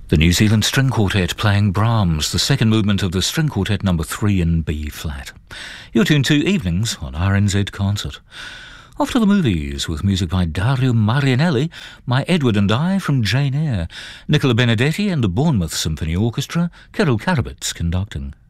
The New Zealand String Quartet playing Brahms, the second movement of the String Quartet number 3 in B-flat. You're tuned to Evenings on RNZ Concert. Off to the movies with music by Dario Marianelli, My Edward and I from Jane Eyre, Nicola Benedetti and the Bournemouth Symphony Orchestra, Carol Karabits conducting.